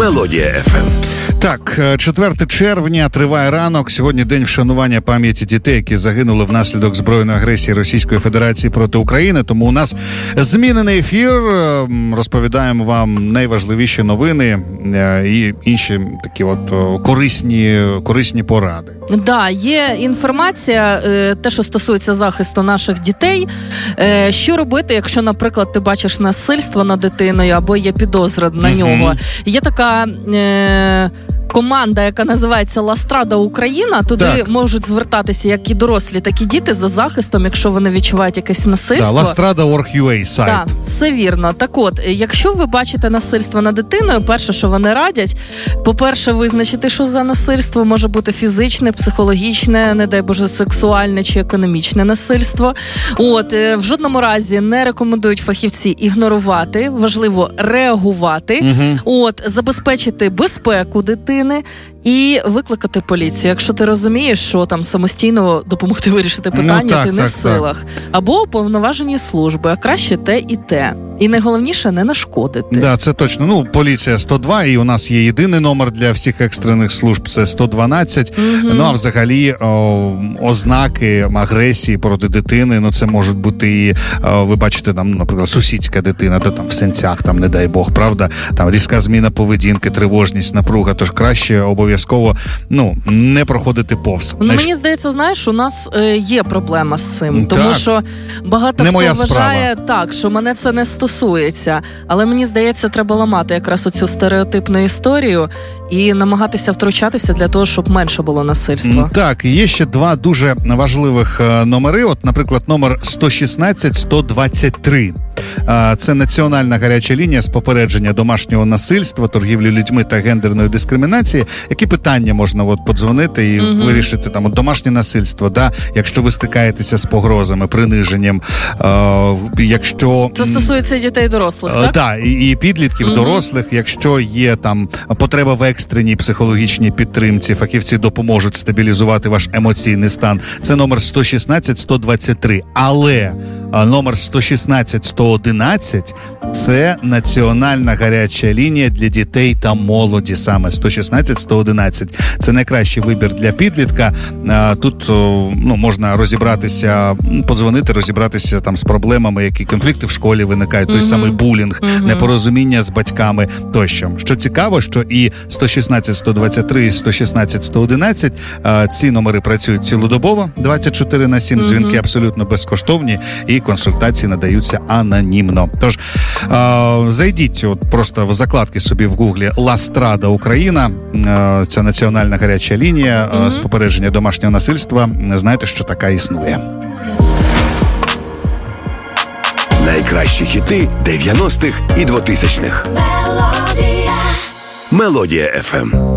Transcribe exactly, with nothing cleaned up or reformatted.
Мелодія еф ем. Так, четвертого червня триває ранок. Сьогодні день вшанування пам'яті дітей, які загинули внаслідок збройної агресії Російської Федерації проти України. Тому у нас змінений ефір. Розповідаємо вам найважливіші новини і інші такі от корисні, корисні поради. Да, є інформація, те, що стосується захисту наших дітей. Що робити, якщо, наприклад, ти бачиш насильство над дитиною або є підозра на uh-huh. нього? Є така е- команда, яка називається «Ластрада Україна». Туди так. можуть звертатися як і дорослі, так і діти за захистом, якщо вони відчувають якесь насильство. Да, Ластрада точка орг точка ю а сайт. Так, все вірно. Так от, якщо ви бачите насильство над дитиною, перше, що вони радять, по-перше, визначити, що за насильство. Може бути фізичне, психологічне, не дай Боже, сексуальне чи економічне насильство. От, в жодному разі не рекомендують фахівці ігнорувати, важливо реагувати, угу. от, забезпечити безпеку дитини, і викликати поліцію. Якщо ти розумієш, що там самостійно допомогти вирішити питання, ну, так, ти не так, в силах. Так. Або уповноважені служби, а краще те і те. І найголовніше не нашкодити. Да, це точно. Ну, поліція сто два, і у нас є єдиний номер для всіх екстрених служб, це сто дванадцять. Mm-hmm. Ну, а взагалі о, ознаки агресії проти дитини, ну, це можуть бути і, о, ви бачите, там, наприклад, сусідська дитина, де там в сенцях, там, не дай Бог, правда, там різка зміна поведінки, тривожність, напруга, тож краще обов'язково, ну, не проходити повз. Ну, мені здається, знаєш, у нас е, є проблема з цим, тому так. що багато не хто моя вважає справа. так, що мене це не стосується, але мені здається, треба ламати якраз оцю стереотипну історію і намагатися втручатися для того, щоб менше було насильства. Так, є ще два дуже важливих номери. От, наприклад, номер сто шістнадцять сто двадцять три. Це національна гаряча лінія з попередження домашнього насильства, торгівлі людьми та гендерної дискримінації. Які питання можна от подзвонити і угу. вирішити там от домашнє насильство, да? Якщо ви стикаєтеся з погрозами, приниженням, е, якщо... Це стосується дітей і дорослих, так? Так, і, і підлітків, угу. дорослих. Якщо є там потреба в екстреній психологічній підтримці, фахівці допоможуть стабілізувати ваш емоційний стан. Це номер сто шістнадцять сто двадцять три. Але номер сто шістнадцять сто одинадцять – це національна гаряча лінія для дітей та молоді, саме сто шістнадцять сто одинадцять. Це найкращий вибір для підлітка. Тут, ну, можна розібратися, подзвонити, розібратися там з проблемами, які конфлікти в школі виникають, той mm-hmm. самий булінг, mm-hmm. непорозуміння з батьками тощо. Що цікаво, що і сто шістнадцять сто двадцять три, і сто шістнадцять сто одинадцять ці номери працюють цілодобово, двадцять чотири на сім, mm-hmm. дзвінки абсолютно безкоштовні і консультації надаються анонімно. Тож, е, зайдіть от просто в закладки собі в гуглі «Ластрада Україна», е, ця національна гаряча лінія mm-hmm. е, з попередження домашнього насильства. Знаєте, що така існує. Найкращі хіти дев'яностих і двотисячних. Мелодія. Мелодія еф ем.